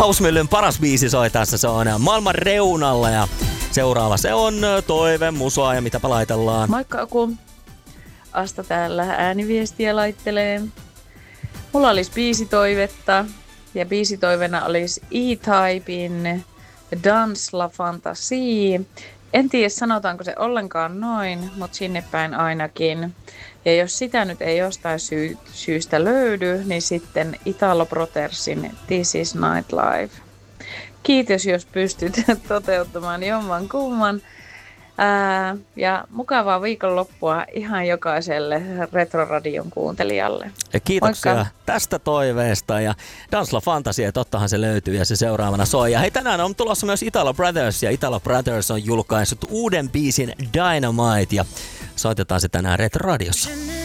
Hausmyllyn paras biisi soi tässä, se on Maailman reunalla ja seuraava se on Toive Musaa ja mitäpä laitellaan. Moikka Aku. Asta täällä ääniviestiä laittelee. Mulla olisi biisitoivetta ja biisitoivena olisi E-Typein Dans la Fantasie. En tiedä sanotaanko se ollenkaan noin, mutta sinne päin ainakin. Ja jos sitä nyt ei jostain syystä löydy, niin sitten Italo Brothersin This is Nightlife. Kiitos, jos pystyt toteuttamaan jomman kumman. Ja mukavaa viikonloppua ihan jokaiselle Retroradion kuuntelijalle. Ja kiitoksia Moikka. tästä toiveesta ja Dance La Fantasia, tottahan se löytyy ja se seuraavana soi. Ja hei, tänään on tulossa myös Italo Brothers ja Italo Brothers on julkaissut uuden biisin Dynamite ja soitetaan se tänään Retroradiossa.